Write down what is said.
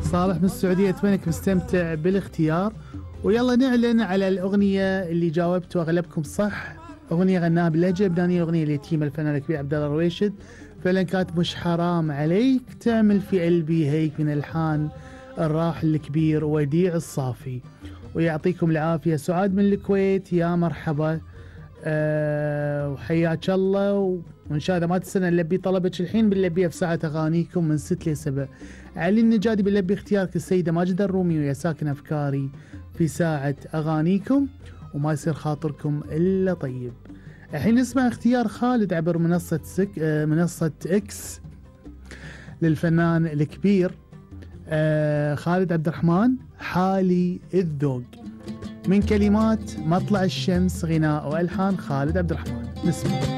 صالح من السعودية، أتمنى مستمتع بالاختيار. ويلا نعلن على الأغنية اللي جاوبتوا أغلبكم صح. أغنية غناها باللهجة اللبنانية، أغنية اليتيمة الفنان الكبير عبد الله الرويشد. فعلا كانت مش حرام عليك تعمل في قلبي هيك، من ألحان الراحل الكبير وديع الصافي. ويعطيكم العافية. سعاد من الكويت، يا مرحبا. وحياك الله. وإن شاء الله ما تستنى نلبي طلبك الحين، بنلبيها في ساعة أغانيكم من 6 ل 7. علي النجادي بنلبي اختيارك السيدة ماجدة الرومي ويا ساكن أفكاري في ساعة أغانيكم، وما يصير خاطركم إلا طيب. الحين نسمع اختيار خالد عبر منصة إكس للفنان الكبير خالد عبد الرحمن، حالي الذوق، من كلمات مطلع الشمس، غناء وألحان خالد عبد الرحمن. نسمع.